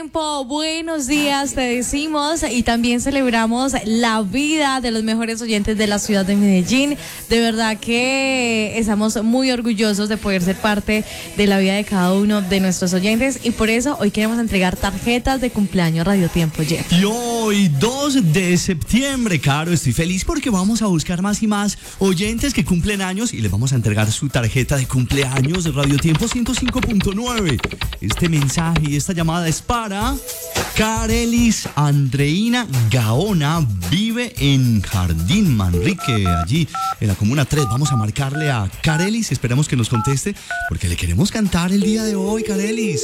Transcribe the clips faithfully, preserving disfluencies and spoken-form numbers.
Buenos días, te decimos, y también celebramos la vida de los mejores oyentes de la ciudad de Medellín. De verdad que estamos muy orgullosos de poder ser parte de la vida de cada uno de nuestros oyentes, y por eso hoy queremos entregar tarjetas de cumpleaños Radio Tiempo, Jeff. Y hoy, dos de septiembre, Caro, estoy feliz porque vamos a buscar más y más oyentes que cumplen años y les vamos a entregar su tarjeta de cumpleaños de Radio Tiempo ciento cinco punto nueve. Este mensaje y esta llamada es para Carelis Andreina Gaona, vive en Jardín Manrique, allí en la Comuna tres. Vamos a marcarle a Carelis, esperamos que nos conteste porque le queremos cantar el día de hoy, Carelis.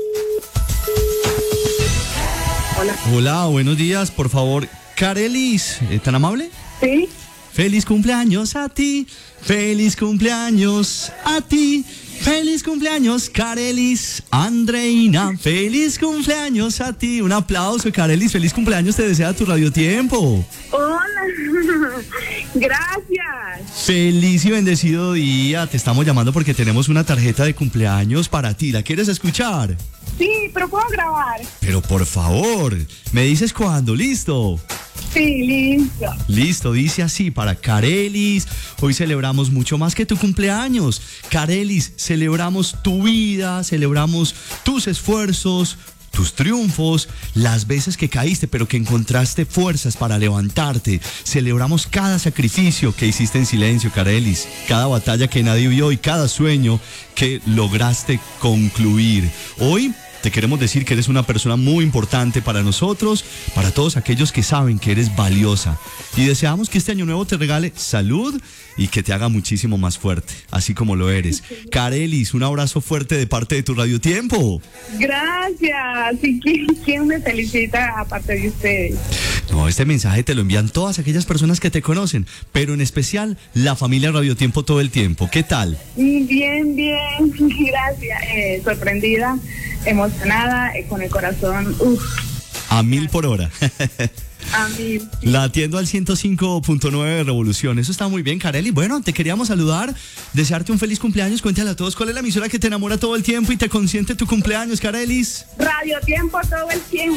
Hola. Hola, buenos días, por favor, Carelis, ¿tan amable? Sí. Feliz cumpleaños a ti, feliz cumpleaños a ti, feliz cumpleaños, Carelis Andreina, feliz cumpleaños a ti. Un aplauso, Carelis, feliz cumpleaños, te desea tu Radio Tiempo. Hola, gracias. Feliz y bendecido día, te estamos llamando porque tenemos una tarjeta de cumpleaños para ti, ¿la quieres escuchar? Sí, pero puedo grabar. Pero por favor, me dices cuándo, ¿listo? Sí, listo. Listo, dice así para Carelis. Hoy celebramos mucho más que tu cumpleaños. Carelis, celebramos tu vida, celebramos tus esfuerzos, tus triunfos, las veces que caíste pero que encontraste fuerzas para levantarte. Celebramos cada sacrificio que hiciste en silencio, Carelis, cada batalla que nadie vio y cada sueño que lograste concluir. Hoy te queremos decir que eres una persona muy importante para nosotros, para todos aquellos que saben que eres valiosa. Y deseamos que este año nuevo te regale salud y que te haga muchísimo más fuerte, así como lo eres. Carelis, un abrazo fuerte de parte de tu Radio Tiempo. Gracias. ¿Y quién, quién me felicita aparte de ustedes? No, este mensaje te lo envían todas aquellas personas que te conocen, pero en especial la familia Radio Tiempo todo el tiempo. ¿Qué tal? Bien, bien. Gracias. Eh, sorprendida, emocionada, eh, con el corazón uf. A mil por hora. A mí. La atiendo al ciento cinco punto nueve de Revolución. Eso está muy bien, Carelis. Bueno, te queríamos saludar, desearte un feliz cumpleaños. Cuéntale a todos cuál es la emisora que te enamora todo el tiempo y te consiente tu cumpleaños, Carelis. Radio Tiempo todo el tiempo.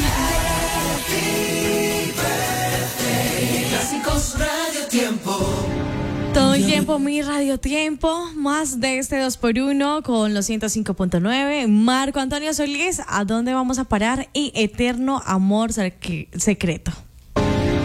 Clásicos Radio Tiempo. Todo el tiempo, mi Radio Tiempo, más de este dos por uno con los ciento cinco punto nueve. Marco Antonio Solís, ¿a dónde vamos a parar? Y Eterno Amor Secreto.